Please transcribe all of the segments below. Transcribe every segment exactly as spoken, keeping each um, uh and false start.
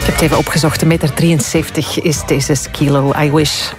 heb het even opgezocht. een meter drieënzeventig is deze Skilo. I wish.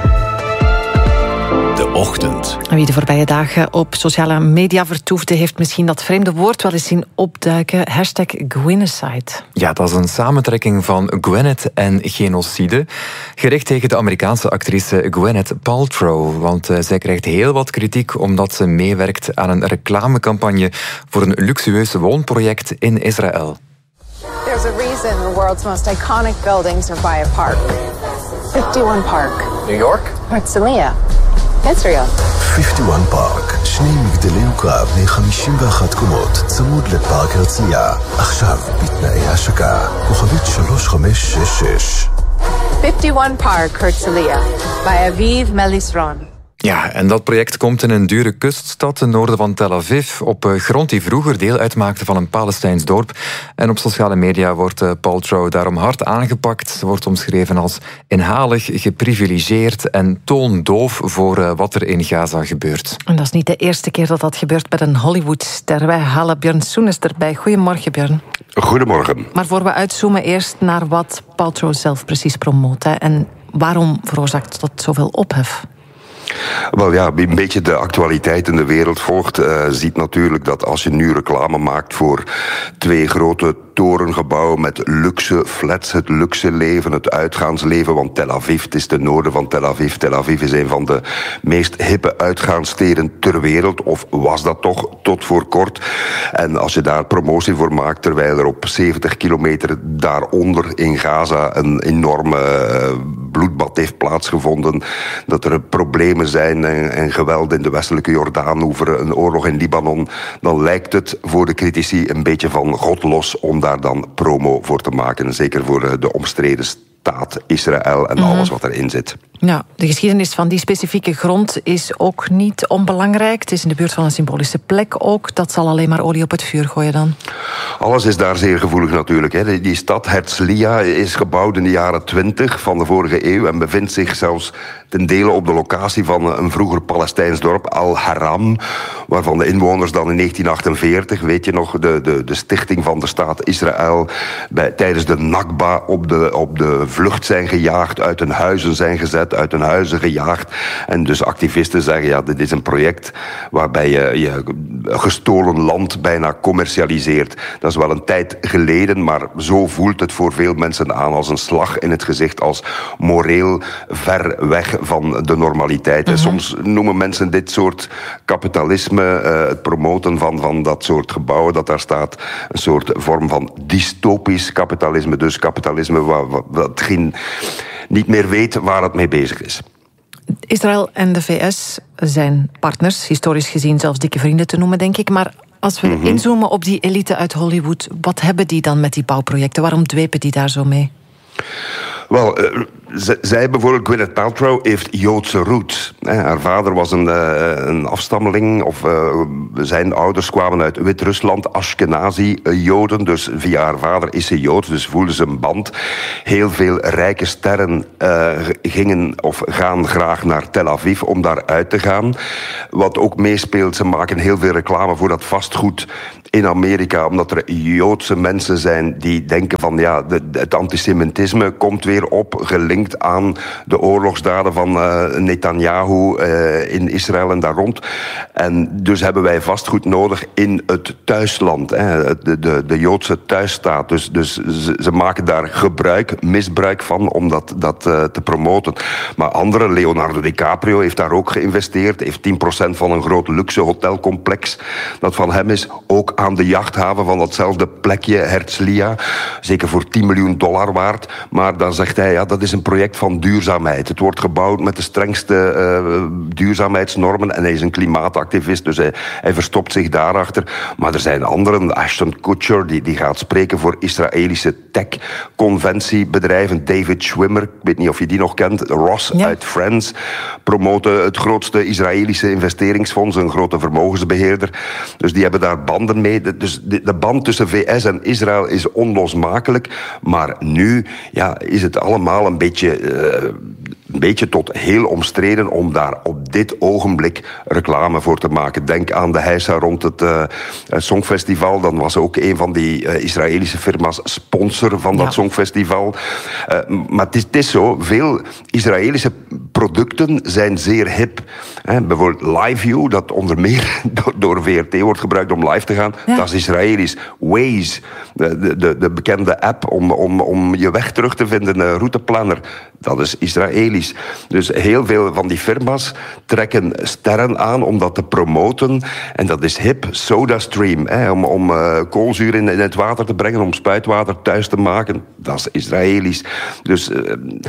De ochtend. Wie de voorbije dagen op sociale media vertoefde, heeft misschien dat vreemde woord wel eens zien opduiken. Hashtag Gwenocide. Ja, dat is een samentrekking van Gwyneth en genocide. Gericht tegen de Amerikaanse actrice Gwyneth Paltrow. Want uh, zij krijgt heel wat kritiek omdat ze meewerkt aan een reclamecampagne voor een luxueus woonproject in Israël. There's a reason the world's most iconic buildings are by a park. fifty-one Park. New York? Herzliya. Israel. fifty-one Park, שני מגדלי יוקרה בני חמישים ואחת קומות, צמוד לפארק הרצליה. עכשיו בתנאי השקה, כוכבית שלוש חמש שש שש. fifty-one Park, Herzliya, by Aviv Melisron. Ja, en dat project komt in een dure kuststad ten noorden van Tel Aviv, op grond die vroeger deel uitmaakte van een Palestijns dorp. En op sociale media wordt Paltrow daarom hard aangepakt. Ze wordt omschreven als inhalig, geprivilegeerd en toondoof voor wat er in Gaza gebeurt. En dat is niet de eerste keer dat dat gebeurt met een Hollywoodster. Wij halen Björn Soenes erbij. Goedemorgen, Björn. Goedemorgen. Maar voor we uitzoomen eerst naar wat Paltrow zelf precies promoot. Hè. En waarom veroorzaakt dat zoveel ophef? Wel ja, wie een beetje de actualiteit in de wereld volgt, uh, ziet natuurlijk dat als je nu reclame maakt voor twee grote torengebouwen met luxe flats, het luxe leven, het uitgaansleven, want Tel Aviv, het is ten noorden van Tel Aviv. Tel Aviv is een van de meest hippe uitgaanssteden ter wereld, of was dat toch tot voor kort. En als je daar promotie voor maakt, terwijl er op zeventig kilometer daaronder in Gaza een enorme uh, bloedbad heeft plaatsgevonden, dat er problemen zijn en, en geweld in de westelijke Jordaanoever, een oorlog in Libanon, dan lijkt het voor de critici een beetje van God los om daar dan promo voor te maken. Zeker voor de omstreden staat Israël en mm-hmm. alles wat erin zit. Ja, de geschiedenis van die specifieke grond is ook niet onbelangrijk. Het is in de buurt van een symbolische plek ook. Dat zal alleen maar olie op het vuur gooien dan. Alles is daar zeer gevoelig natuurlijk. Hè. Die stad Herzliya is gebouwd in de jaren twintig van de vorige eeuw en bevindt zich zelfs ten dele op de locatie van een vroeger Palestijns dorp, Al-Haram, waarvan de inwoners dan in negentien achtenveertig, weet je nog, de, de, de stichting van de staat Israël, bij, tijdens de Nakba op de, op de vlucht zijn gejaagd, uit hun huizen zijn gezet, uit hun huizen gejaagd. En dus activisten zeggen, ja, dit is een project waarbij je, je gestolen land bijna commercialiseert. Dat is wel een tijd geleden, maar zo voelt het voor veel mensen aan als een slag in het gezicht, als moreel ver weg van de normaliteit. Mm-hmm. Soms noemen mensen dit soort kapitalisme, uh, het promoten van, van dat soort gebouwen dat daar staat, een soort vorm van dystopisch kapitalisme. Dus kapitalisme wat, wat, wat geen, niet meer weet waar het mee bezig is. Israël en de V S zijn partners, historisch gezien zelfs dikke vrienden te noemen, denk ik. Maar als we mm-hmm. inzoomen op die elite uit Hollywood, wat hebben die dan met die bouwprojecten? Waarom dwepen die daar zo mee? Wel, uh, z- zij bijvoorbeeld, Gwyneth Paltrow, heeft Joodse roots. Eh, haar vader was een, uh, een afstammeling, of uh, zijn ouders kwamen uit Wit-Rusland, Ashkenazi-Joden, dus via haar vader is ze Joods, dus voelden ze een band. Heel veel rijke sterren uh, gingen of gaan graag naar Tel Aviv om daar uit te gaan. Wat ook meespeelt, ze maken heel veel reclame voor dat vastgoed in Amerika, omdat er Joodse mensen zijn die denken van ja, de, het antisemitisme komt weer op, gelinkt aan de oorlogsdaden van uh, Netanyahu uh, in Israël en daar rond. En dus hebben wij vastgoed nodig in het thuisland, hè, de, de, de Joodse thuisstaat. Dus, dus ze, ze maken daar gebruik, misbruik van om dat, dat uh, te promoten. Maar anderen, Leonardo DiCaprio heeft daar ook geïnvesteerd, heeft tien procent van een groot luxe hotelcomplex dat van hem is, ook aan de jachthaven van datzelfde plekje, Herzliya, zeker voor tien miljoen dollar waard. Maar dan zegt hij, ja, dat is een project van duurzaamheid. Het wordt gebouwd met de strengste uh, duurzaamheidsnormen en hij is een klimaatactivist, dus hij, hij verstopt zich daarachter. Maar er zijn anderen, Ashton Kutcher, die, die gaat spreken voor Israëlische tech-conventiebedrijven. David Schwimmer, ik weet niet of je die nog kent, Ross ja. uit Friends, promoten het grootste Israëlische investeringsfonds, een grote vermogensbeheerder. Dus die hebben daar banden mee. Dus de, de band tussen V S en Israël is onlosmakelijk. Maar nu ja, is het allemaal een beetje uh, een beetje tot heel omstreden om daar op dit ogenblik reclame voor te maken. Denk aan de heisa rond het uh, Songfestival. Dan was ook een van die uh, Israëlische firma's sponsor van dat ja. Songfestival. Uh, maar het is, het is zo, veel Israëlische producten zijn zeer hip. He, bijvoorbeeld LiveView, dat onder meer door V R T wordt gebruikt om live te gaan. Ja. Dat is Israëlisch. Waze, de, de, de bekende app om, om, om je weg terug te vinden, een routeplanner. Dat is Israëlisch. Dus heel veel van die firma's trekken sterren aan om dat te promoten. En dat is hip. SodaStream, hè, om, om uh, koolzuur in, in het water te brengen, om spuitwater thuis te maken. Dat is Israëlisch. Dus uh,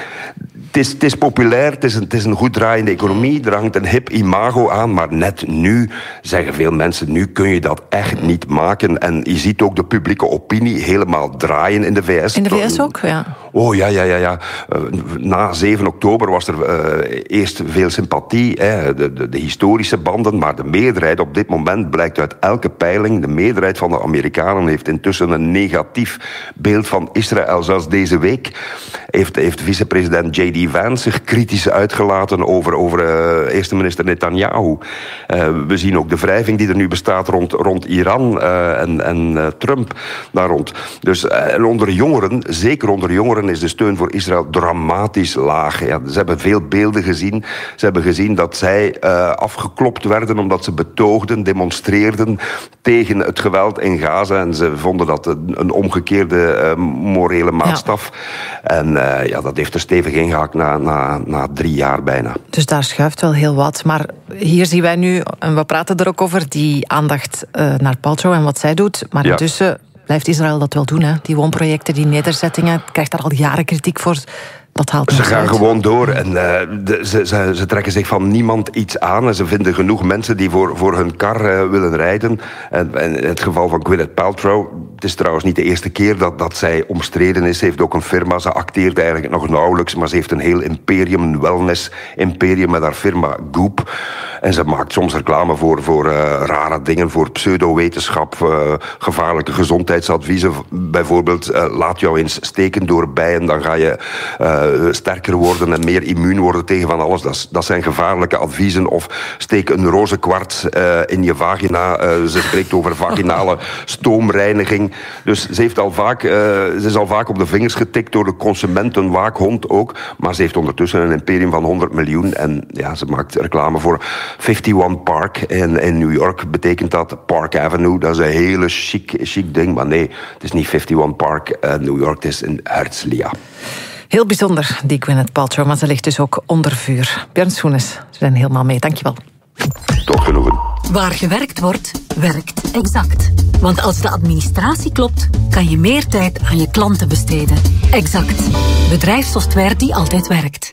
het is, het is populair, het is, een, het is een goed draaiende economie. Er hangt een hip imago aan, maar net nu zeggen veel mensen, nu kun je dat echt niet maken. En je ziet ook de publieke opinie helemaal draaien in de V S. In de V S ook, ja. Oh ja, ja, ja. ja. Uh, na zeven oktober was er uh, eerst veel sympathie, hè, de, de, de historische banden, maar de meerderheid op dit moment blijkt uit elke peiling, de meerderheid van de Amerikanen heeft intussen een negatief beeld van Israël. Zoals deze week heeft, heeft vicepresident J D Vance zich kritisch uitgelaten over, over uh, eerste minister Netanyahu. Uh, we zien ook de wrijving die er nu bestaat rond, rond Iran uh, en, en uh, Trump daar rond. Dus uh, onder jongeren, zeker onder jongeren, is de steun voor Israël dramatisch laag. Ja, ze hebben veel beelden gezien. Ze hebben gezien dat zij uh, afgeklopt werden omdat ze betoogden, demonstreerden tegen het geweld in Gaza. En ze vonden dat een, een omgekeerde uh, morele maatstaf. Ja. En uh, ja, dat heeft er stevig ingehaakt na, na, na drie jaar bijna. Dus daar schuift wel heel wat. Maar hier zien wij nu, en we praten er ook over, die aandacht uh, naar Paltrow en wat zij doet. Maar ja. intussen blijft Israël dat wel doen, hè? Die woonprojecten, die nederzettingen, krijgt daar al jaren kritiek voor. Dat haalt ze gaan uit. gewoon door en uh, de, ze, ze, ze trekken zich van niemand iets aan. En ze vinden genoeg mensen die voor, voor hun kar uh, willen rijden. En, en in het geval van Gwyneth Paltrow, het is trouwens niet de eerste keer dat, dat zij omstreden is. Ze heeft ook een firma, ze acteert eigenlijk nog nauwelijks, maar ze heeft een heel imperium, een wellness-imperium met haar firma Goop. En ze maakt soms reclame voor, voor uh, rare dingen, voor pseudowetenschap, uh, gevaarlijke gezondheidsadviezen. Bijvoorbeeld, uh, laat jou eens steken door bijen, dan ga je uh, sterker worden en meer immuun worden tegen van alles. Dat, dat zijn gevaarlijke adviezen. Of steek een roze kwarts uh, in je vagina. Uh, ze spreekt over vaginale stoomreiniging. Dus ze, heeft al vaak, uh, ze is al vaak op de vingers getikt door de consumentenwaakhond ook. Maar ze heeft ondertussen een imperium van honderd miljoen. En ja, ze maakt reclame voor eenenvijftig Park in, in New York. Betekent dat Park Avenue. Dat is een hele chic, chic ding. Maar nee, het is niet eenenvijftig Park uh, New York. Het is in Herzliya. Heel bijzonder, die Gwyneth Paltrow, maar ze ligt dus ook onder vuur. Björn Soenes, ze zijn helemaal mee. Dankjewel. Tot genoegen. Waar gewerkt wordt, werkt Exact. Want als de administratie klopt, kan je meer tijd aan je klanten besteden. Exact. Bedrijfssoftware die altijd werkt.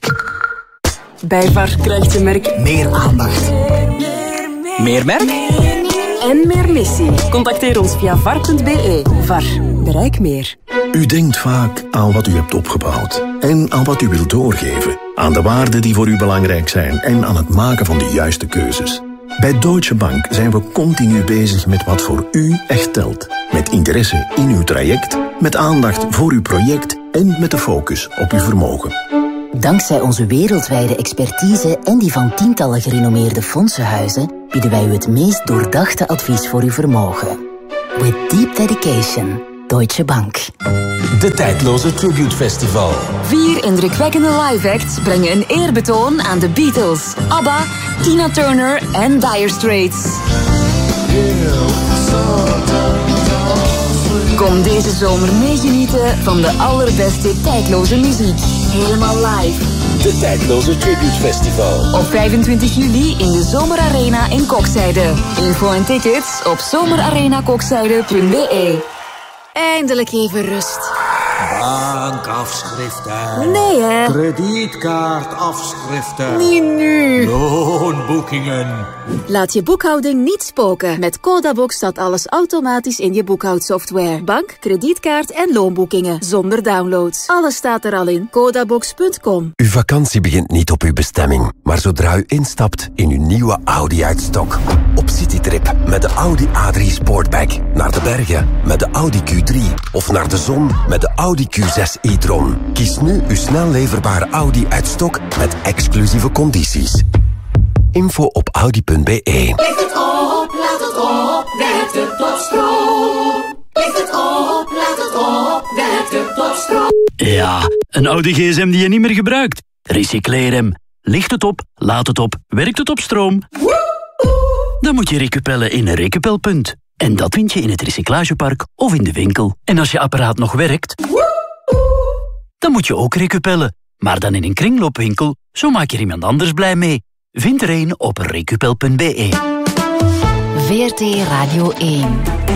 Bij V A R krijgt je merk meer aandacht. Meer merk? En meer missie. Contacteer ons via var punt b e. V A R. Bereik meer. U denkt vaak aan wat u hebt opgebouwd en aan wat u wilt doorgeven. Aan de waarden die voor u belangrijk zijn en aan het maken van de juiste keuzes. Bij Deutsche Bank zijn we continu bezig met wat voor u echt telt. Met interesse in uw traject, met aandacht voor uw project en met de focus op uw vermogen. Dankzij onze wereldwijde expertise en die van tientallen gerenommeerde fondsenhuizen bieden wij u het meest doordachte advies voor uw vermogen. With deep dedication. Deutsche Bank. De tijdloze Tribute Festival. Vier indrukwekkende live acts brengen een eerbetoon aan de Beatles, ABBA, Tina Turner en Dire Straits. Kom deze zomer meegenieten van de allerbeste tijdloze muziek. Helemaal live. De tijdloze Tribute Festival. Op vijfentwintig juli in de Zomerarena in Kokzijde. Info en tickets op zomerarenakokzijde punt b e. Eindelijk even rust. Bankafschriften. Nee, hè? Kredietkaartafschriften. Niet nu. Loonboekingen. Laat je boekhouding niet spoken. Met Codabox staat alles automatisch in je boekhoudsoftware. Bank, kredietkaart en loonboekingen. Zonder downloads. Alles staat er al in. Codabox punt com. Uw vakantie begint niet op uw bestemming. Maar zodra u instapt in uw nieuwe Audi uit stok. Op citytrip met de Audi A drie Sportback. Naar de bergen met de Audi Q drie. Of naar de zon met de Audi Audi Q zes e-tron. Kies nu uw snel leverbare Audi uit stok met exclusieve condities. Info op audi punt b e. Licht het op, laat het op, werkt het op stroom. Licht het op, laat het op, werkt het op stroom. Ja, een oude gsm die je niet meer gebruikt. Recycleer hem. Licht het op, laat het op, werkt het op stroom. Dan moet je recupellen in een recupelpunt. En dat vind je in het recyclagepark of in de winkel. En als je apparaat nog werkt, dan moet je ook recupellen. Maar dan in een kringloopwinkel, zo maak je er iemand anders blij mee. Vind er een op recupel punt b e. V R T Radio één.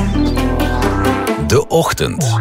De Ochtend.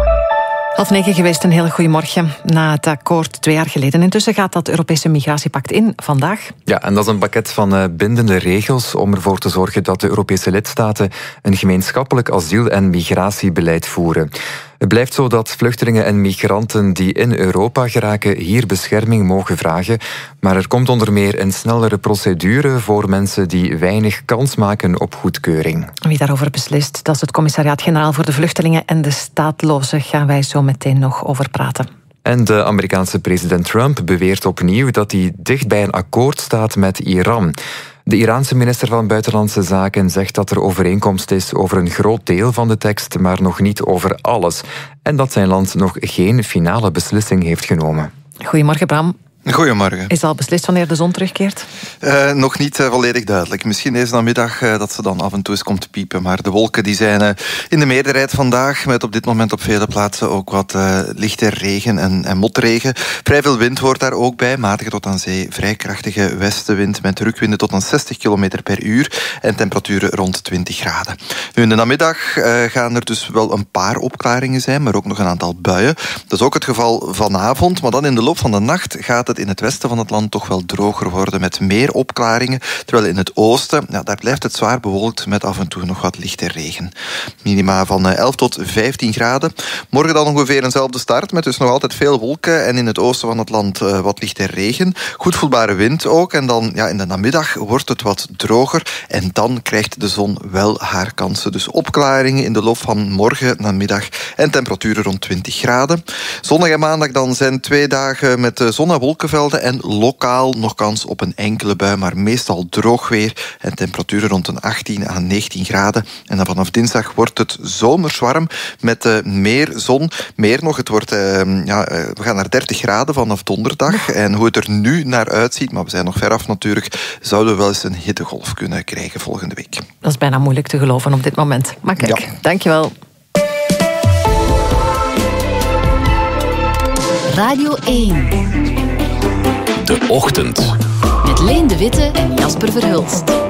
Half negen geweest, een hele goede morgen. Na het akkoord twee jaar geleden. Intussen gaat dat Europese migratiepact in vandaag. Ja, en dat is een pakket van uh, bindende regels om ervoor te zorgen dat de Europese lidstaten een gemeenschappelijk asiel- en migratiebeleid voeren. Het blijft zo dat vluchtelingen en migranten die in Europa geraken hier bescherming mogen vragen. Maar er komt onder meer een snellere procedure voor mensen die weinig kans maken op goedkeuring. Wie daarover beslist, dat is het Commissariaat-Generaal voor de Vluchtelingen en de Staatlozen. Gaan wij zo meteen nog over praten. En de Amerikaanse president Trump beweert opnieuw dat hij dicht bij een akkoord staat met Iran. De Iraanse minister van Buitenlandse Zaken zegt dat er overeenkomst is over een groot deel van de tekst, maar nog niet over alles. En dat zijn land nog geen finale beslissing heeft genomen. Goedemorgen, Bram. Goedemorgen. Is al beslist wanneer de zon terugkeert? Uh, nog niet uh, volledig duidelijk. Misschien deze namiddag uh, dat ze dan af en toe eens komt te piepen. Maar de wolken die zijn uh, in de meerderheid vandaag, met op dit moment op vele plaatsen ook wat uh, lichte regen en, en motregen. Vrij veel wind hoort daar ook bij. Matige tot aan zee, vrij krachtige westenwind met rukwinden tot aan zestig kilometer per uur en temperaturen rond twintig graden. Nu in de namiddag uh, gaan er dus wel een paar opklaringen zijn, maar ook nog een aantal buien. Dat is ook het geval vanavond, maar dan in de loop van de nacht gaat het in het westen van het land toch wel droger worden met meer opklaringen, terwijl in het oosten, ja, daar blijft het zwaar bewolkt met af en toe nog wat lichte regen. Minima van elf tot vijftien graden. Morgen dan ongeveer eenzelfde start met dus nog altijd veel wolken en in het oosten van het land uh, wat lichte regen. Goed voelbare wind ook en dan ja, in de namiddag wordt het wat droger en dan krijgt de zon wel haar kansen. Dus opklaringen in de loop van morgen namiddag en temperaturen rond twintig graden. Zondag en maandag dan zijn twee dagen met zon en wolken en lokaal nog kans op een enkele bui, maar meestal droog weer en temperaturen rond een achttien à negentien graden. En dan vanaf dinsdag wordt het zomers warm met uh, meer zon. Meer nog, het wordt, uh, ja, uh, we gaan naar dertig graden vanaf donderdag. En hoe het er nu naar uitziet, maar we zijn nog ver af natuurlijk, zouden we wel eens een hittegolf kunnen krijgen volgende week. Dat is bijna moeilijk te geloven op dit moment. Maar kijk, ja. Dankjewel. Radio één. De Ochtend. Met Leen de Witte en Jasper Verhulst.